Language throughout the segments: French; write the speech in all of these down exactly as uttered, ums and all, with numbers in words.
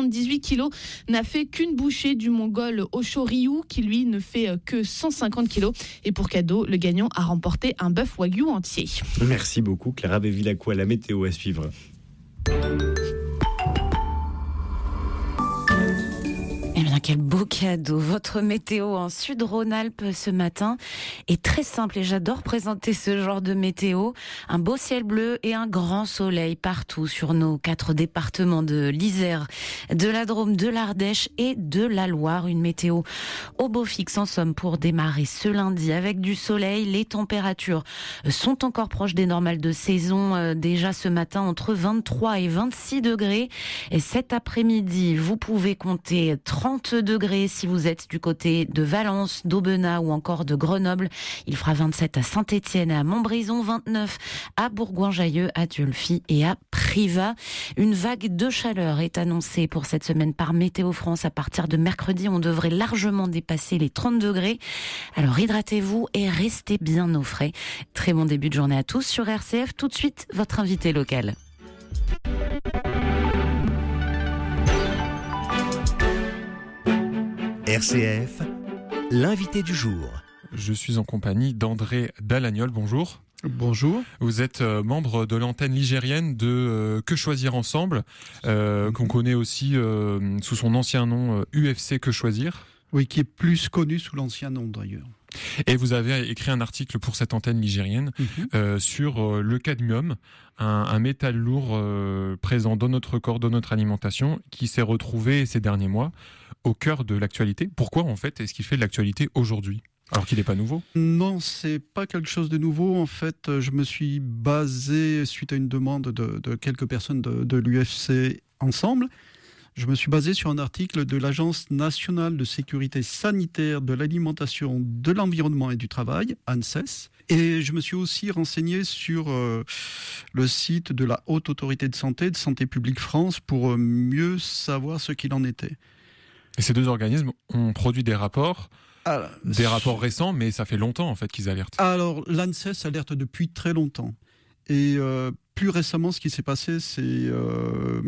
soixante-dix-huit kilos, n'a fait qu'une bouchée du Mongol Osho Ryu, qui lui ne fait que cent cinquante kilos. Et pour cadeau, le gagnant a remporté un bœuf Wagyu entier. Merci beaucoup Clara Bevilacqua, la météo à suivre. Eh bien, quel beau cadeau. Votre météo en Sud-Rhône-Alpes ce matin est très simple et j'adore présenter ce genre de météo. Un beau ciel bleu et un grand soleil partout sur nos quatre départements de l'Isère, de la Drôme, de l'Ardèche et de la Loire. Une météo au beau fixe en somme pour démarrer ce lundi avec du soleil. Les températures sont encore proches des normales de saison. Déjà ce matin entre vingt-trois et vingt-six degrés. Et cet après-midi, vous pouvez compter trente degrés si vous êtes du côté de Valence, d'Aubenas ou encore de Grenoble. Il fera vingt-sept à Saint-Étienne et à Montbrison, vingt-neuf à Bourgoin-Jallieu, à Dieulefit et à Privas. Une vague de chaleur est annoncée pour cette semaine par Météo France. À partir de mercredi, on devrait largement dépasser les trente degrés. Alors hydratez-vous et restez bien au frais. Très bon début de journée à tous sur R C F. Tout de suite, votre invité local. R C F, l'invité du jour. Je suis en compagnie d'André Dalagnol. Bonjour. Bonjour. Vous êtes euh, membre de l'antenne ligérienne de euh, Que Choisir Ensemble, euh, qu'on connaît aussi euh, sous son ancien nom euh, U F C Que Choisir. Oui, qui est plus connu sous l'ancien nom d'ailleurs. Et vous avez écrit un article pour cette antenne ligérienne mmh. euh, sur euh, le cadmium, un, un métal lourd euh, présent dans notre corps, dans notre alimentation, qui s'est retrouvé ces derniers mois au cœur de l'actualité. Pourquoi en fait est-ce qu'il fait de l'actualité aujourd'hui ? Alors qu'il n'est pas nouveau ? Non, c'est pas quelque chose de nouveau. En fait, je me suis basé, suite à une demande de, de quelques personnes de, de l'U F C Ensemble, je me suis basé sur un article de l'Agence nationale de sécurité sanitaire de l'alimentation, de l'environnement et du travail, ANSES. Et je me suis aussi renseigné sur euh, le site de la Haute Autorité de Santé, de Santé publique France, pour mieux savoir ce qu'il en était. Et ces deux organismes ont produit des rapports, Alors, des rapports récents, mais ça fait longtemps en fait qu'ils alertent. Alors, l'ANSES alerte depuis très longtemps. Et euh, plus récemment, ce qui s'est passé, c'est euh,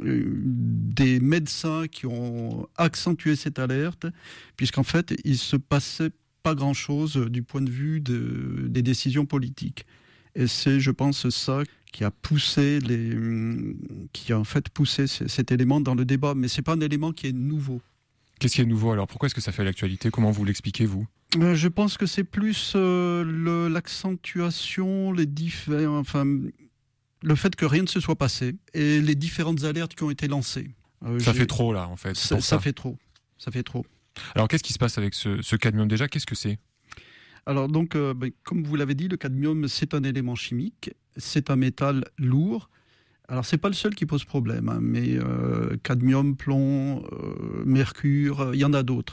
des médecins qui ont accentué cette alerte, puisqu'en fait, il se passait pas grand-chose du point de vue de, des décisions politiques. Et c'est, je pense, ça qui a poussé les, qui a en fait poussé cet élément dans le débat. Mais c'est pas un élément qui est nouveau. Qu'est-ce qui est nouveau alors ? Pourquoi est-ce que ça fait l'actualité ? Comment vous l'expliquez, vous ? euh, Je pense que c'est plus euh, le, l'accentuation, les différents, enfin, le fait que rien ne se soit passé et les différentes alertes qui ont été lancées. Euh, ça j'ai... fait trop là, en fait. Ça, ça. ça fait trop. Ça fait trop. Alors, qu'est-ce qui se passe avec ce, ce cadmium déjà ? Qu'est-ce que c'est ? Alors donc, euh, ben, comme vous l'avez dit, le cadmium, c'est un élément chimique, c'est un métal lourd. Alors, c'est pas le seul qui pose problème, hein, mais euh, cadmium, plomb, euh, mercure, il euh, y en a d'autres.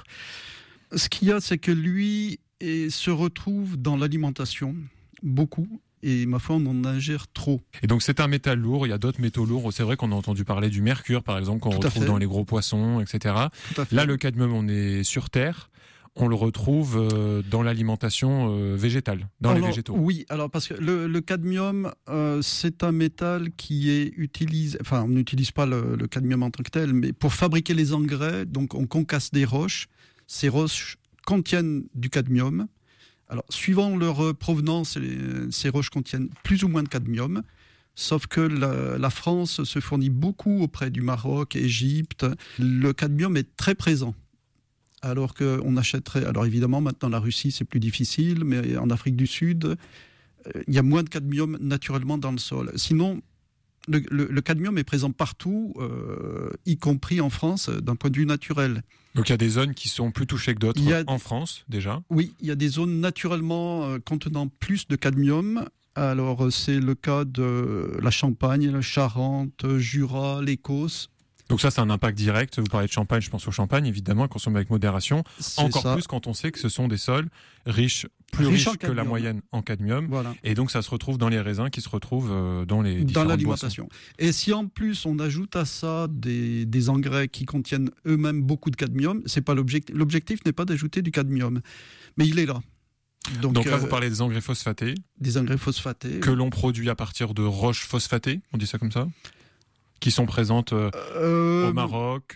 Ce qu'il y a, c'est que lui et, se retrouve dans l'alimentation, beaucoup, et ma foi, on en ingère trop. Et donc, c'est un métal lourd, il y a d'autres métaux lourds. C'est vrai qu'on a entendu parler du mercure, par exemple, qu'on Tout retrouve dans les gros poissons, et cetera. Là, le cadmium, on est sur Terre. On le retrouve euh, dans l'alimentation euh, végétale, dans alors, les végétaux. Oui, alors parce que le, le cadmium, euh, c'est un métal qui est utilisé, enfin on n'utilise pas le, le cadmium en tant que tel, mais pour fabriquer les engrais, donc on concasse des roches, ces roches contiennent du cadmium. Alors suivant leur provenance, les, ces roches contiennent plus ou moins de cadmium, sauf que la, la France se fournit beaucoup auprès du Maroc, Égypte. Le cadmium est très présent. Alors qu'on achèterait... Alors évidemment, maintenant, la Russie, c'est plus difficile, mais en Afrique du Sud, euh, il y a moins de cadmium naturellement dans le sol. Sinon, le, le, le cadmium est présent partout, euh, y compris en France, d'un point de vue naturel. Donc il y a des zones qui sont plus touchées que d'autres a, en France, déjà ? Oui, il y a des zones naturellement euh, contenant plus de cadmium. Alors c'est le cas de la Champagne, la Charente, Jura, l'Écosse. Donc ça, c'est un impact direct. Vous parlez de champagne, je pense au champagne, évidemment, consommé avec modération. C'est Encore ça. Plus quand on sait que ce sont des sols riches, plus riches, riches que la moyenne en cadmium. Voilà. Et donc ça se retrouve dans les raisins qui se retrouvent dans les différentes Dans l'alimentation. boissons. Et si en plus on ajoute à ça des, des engrais qui contiennent eux-mêmes beaucoup de cadmium, c'est pas l'objectif. L'objectif n'est pas d'ajouter du cadmium, mais il est là. Donc, Donc là, euh, vous parlez des engrais phosphatés. Des engrais phosphatés. Que l'on produit à partir de roches phosphatées, on dit ça comme ça ? Qui sont présentes euh, euh, au Maroc,